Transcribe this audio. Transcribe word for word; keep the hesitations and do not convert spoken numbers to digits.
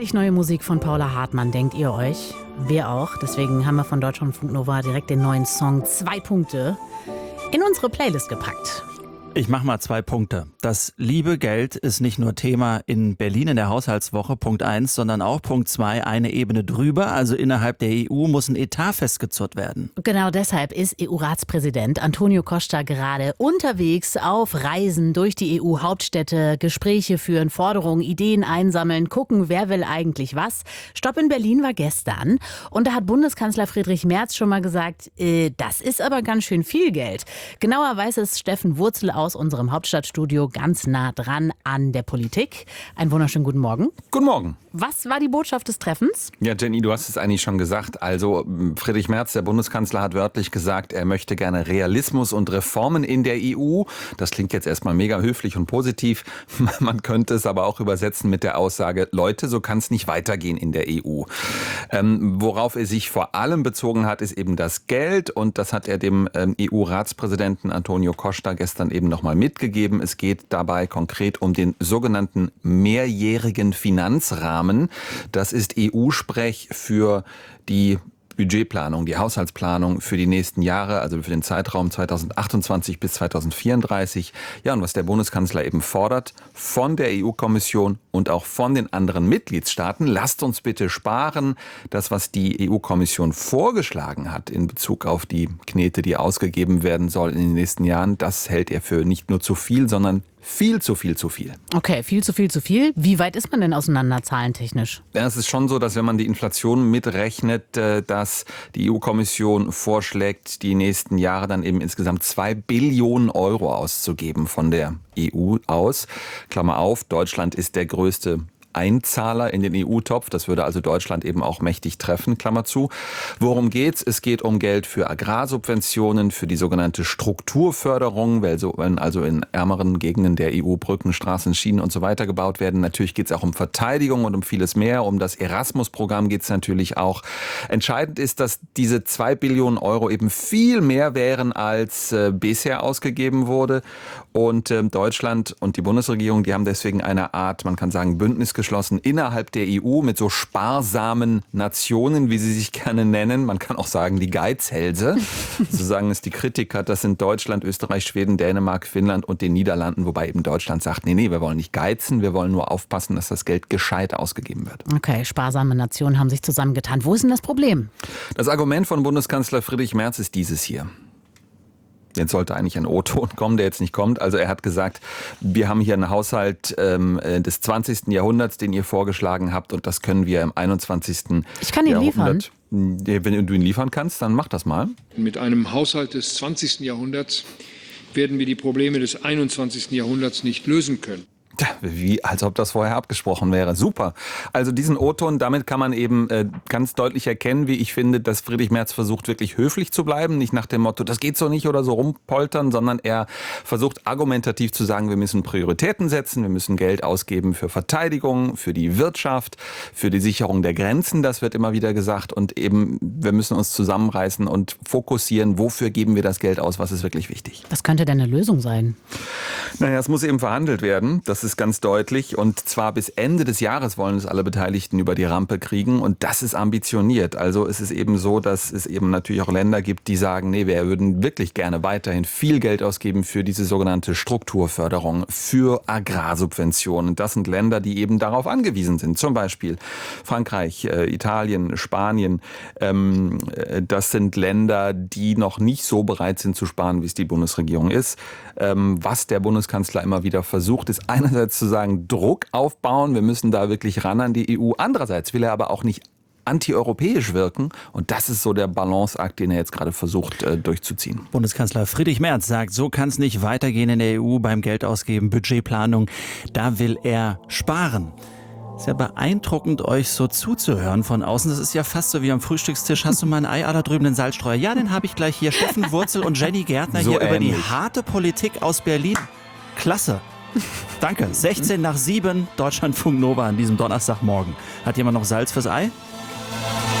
Neue Musik von Paula Hartmann, denkt ihr euch? Wir auch. Deswegen haben wir von Deutschlandfunk Nova direkt den neuen Song Zwei Punkte in unsere Playlist gepackt. Ich mach mal zwei Punkte. Das liebe Geld ist nicht nur Thema in Berlin in der Haushaltswoche, Punkt eins, sondern auch Punkt zwei, eine Ebene drüber. Also innerhalb der E U muss ein Etat festgezurrt werden. Genau deshalb ist E U-Ratspräsident Antonio Costa gerade unterwegs auf Reisen durch die E U-Hauptstädte, Gespräche führen, Forderungen, Ideen einsammeln, gucken, wer will eigentlich was. Stopp in Berlin war gestern und da hat Bundeskanzler Friedrich Merz schon mal gesagt, äh, das ist aber ganz schön viel Geld. Genauer weiß es Steffen Wurzel aus unserem Hauptstadtstudio, ganz nah dran an der Politik. Einen wunderschönen guten Morgen. Guten Morgen. Was war die Botschaft des Treffens? Ja, Jenny, du hast es eigentlich schon gesagt. Also Friedrich Merz, der Bundeskanzler, hat wörtlich gesagt, er möchte gerne Realismus und Reformen in der E U. Das klingt jetzt erstmal mega höflich und positiv. Man könnte es aber auch übersetzen mit der Aussage, Leute, so kann es nicht weitergehen in der E U. Ähm, worauf er sich vor allem bezogen hat, ist eben das Geld. Und das hat er dem ähm, E U-Ratspräsidenten Antonio Costa gestern eben nochmal mitgegeben. Es geht dabei konkret um den sogenannten mehrjährigen Finanzrahmen. Das ist E U-Sprech für die Budgetplanung, die Haushaltsplanung für die nächsten Jahre, also für den Zeitraum zweitausendachtundzwanzig bis zweitausendvierunddreißig. Ja, und was der Bundeskanzler eben fordert von der E U-Kommission und auch von den anderen Mitgliedstaaten, lasst uns bitte sparen. Das, was die E U-Kommission vorgeschlagen hat in Bezug auf die Knete, die ausgegeben werden soll in den nächsten Jahren, das hält er für nicht nur zu viel, sondern viel zu viel zu viel. Okay, viel zu viel zu viel. Wie weit ist man denn auseinander zahlentechnisch? Ja, es ist schon so, dass wenn man die Inflation mitrechnet, dass die E U-Kommission vorschlägt, die nächsten Jahre dann eben insgesamt zwei Billionen Euro auszugeben von der E U aus. Klammer auf, Deutschland ist der größte Einzahler in den E U-Topf. Das würde also Deutschland eben auch mächtig treffen, Klammer zu. Worum geht's? Es geht um Geld für Agrarsubventionen, für die sogenannte Strukturförderung, weil so, wenn also in ärmeren Gegenden der E U Brücken, Straßen, Schienen und so weiter gebaut werden. Natürlich geht's auch um Verteidigung und um vieles mehr. Um das Erasmus-Programm geht's natürlich auch. Entscheidend ist, dass diese zwei Billionen Euro eben viel mehr wären, als äh, bisher ausgegeben wurde. Und äh, Deutschland und die Bundesregierung, die haben deswegen eine Art, man kann sagen, Bündnis geschlossen innerhalb der E U mit so sparsamen Nationen, wie sie sich gerne nennen. Man kann auch sagen, die Geizhälse. So sagen es die Kritiker. Das sind Deutschland, Österreich, Schweden, Dänemark, Finnland und den Niederlanden. Wobei eben Deutschland sagt, nee, nee, wir wollen nicht geizen. Wir wollen nur aufpassen, dass das Geld gescheit ausgegeben wird. Okay, sparsame Nationen haben sich zusammengetan. Wo ist denn das Problem? Das Argument von Bundeskanzler Friedrich Merz ist dieses hier. Jetzt sollte eigentlich ein O-Ton kommen, der jetzt nicht kommt. Also er hat gesagt, wir haben hier einen Haushalt ähm, des zwanzigsten Jahrhunderts, den ihr vorgeschlagen habt, und das können wir im einundzwanzigsten Ich kann ihn Jahrhundert liefern. Wenn du ihn liefern kannst, dann mach das mal. Mit einem Haushalt des zwanzigsten Jahrhunderts werden wir die Probleme des einundzwanzigsten Jahrhunderts nicht lösen können. Wie, als ob das vorher abgesprochen wäre. Super. Also diesen O-Ton, damit kann man eben äh, ganz deutlich erkennen, wie ich finde, dass Friedrich Merz versucht, wirklich höflich zu bleiben. Nicht nach dem Motto, das geht so nicht oder so rumpoltern, sondern er versucht argumentativ zu sagen, wir müssen Prioritäten setzen, wir müssen Geld ausgeben für Verteidigung, für die Wirtschaft, für die Sicherung der Grenzen, das wird immer wieder gesagt. Und eben, wir müssen uns zusammenreißen und fokussieren, wofür geben wir das Geld aus, was ist wirklich wichtig. Was könnte denn eine Lösung sein? Naja, es muss eben verhandelt werden, das ist ganz deutlich, und zwar bis Ende des Jahres wollen es alle Beteiligten über die Rampe kriegen, und das ist ambitioniert. Also es ist eben so, dass es eben natürlich auch Länder gibt, die sagen, nee, wir würden wirklich gerne weiterhin viel Geld ausgeben für diese sogenannte Strukturförderung, für Agrarsubventionen. Das sind Länder, die eben darauf angewiesen sind, zum Beispiel Frankreich, äh, Italien, Spanien. Ähm, das sind Länder, die noch nicht so bereit sind zu sparen, wie es die Bundesregierung ist. Ähm, was der Bundeskanzler immer wieder versucht, ist einerseits zu sagen, Druck aufbauen, wir müssen da wirklich ran an die E U. Andererseits will er aber auch nicht antieuropäisch wirken, und das ist so der Balanceakt, den er jetzt gerade versucht äh, durchzuziehen. Bundeskanzler Friedrich Merz sagt, so kann es nicht weitergehen in der E U beim Geldausgeben, Budgetplanung. Da will er sparen. Ist ja beeindruckend, euch so zuzuhören von außen. Das ist ja fast so wie am Frühstückstisch. Hast du mal ein Ei, ah, da drüben den Salzstreuer? Ja, den habe ich gleich hier. Steffen Wurzel und Jenny Gärtner so hier ähnlich. über die harte Politik aus Berlin. Klasse. Danke. sechzehn nach sieben, Deutschlandfunk Nova an diesem Donnerstagmorgen. Hat jemand noch Salz fürs Ei?